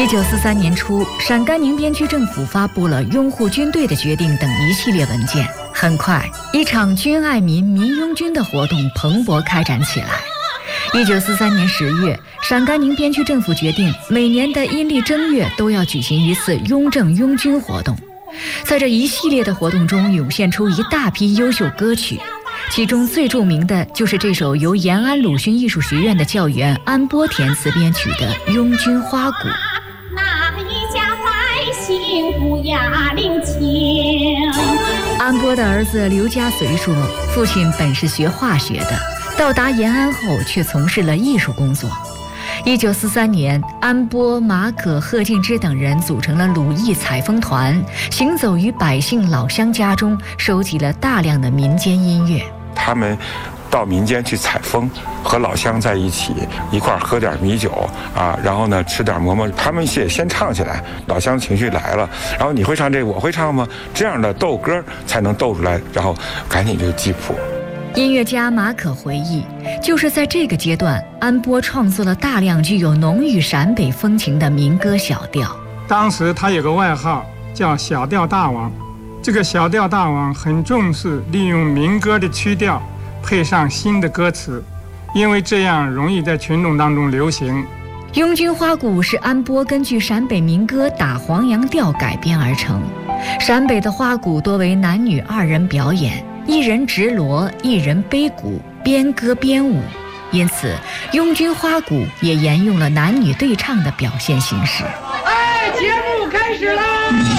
1943年初，陕甘宁边区政府发布了拥护军队的决定等一系列文件。很快，一场军爱民、民拥军的活动蓬勃开展起来。1943年10月，陕甘宁边区政府决定，每年的阴历正月都要举行一次拥政拥军活动。在这一系列的活动中，涌现出一大批优秀歌曲。其中最著名的就是这首由延安鲁迅艺术学院的教员安波填词编曲的《拥军花鼓》。 那一家百姓不压领情。 安波的儿子刘家随说，父亲本是学化学的，到达延安后却从事了艺术工作。1943年，安波、马可、贺敬之等人组成了鲁艺采风团，行走于百姓老乡家中，收集了大量的民间音乐。 他们到民间去采风，和老乡在一起，一块喝点米酒啊，然后呢吃点馍馍。他们先唱起来，老乡情绪来了，然后你会唱这个，我会唱吗？这样的斗歌才能斗出来，然后赶紧就记谱。 音乐家马可回忆，就是在这个阶段，安波创作了大量具有浓郁陕北风情的民歌小调。 当时他有个外号叫小调大王，这个小调大王很重视利用民歌的曲调配上新的歌词，因为这样容易在群众当中流行。 拥军花鼓是安波根据陕北民歌打黄洋调改编而成。陕北的花鼓多为男女2人表演，一人执锣，一人背鼓，边歌边舞，因此拥军花鼓也沿用了男女对唱的表现形式。 节目开始啦！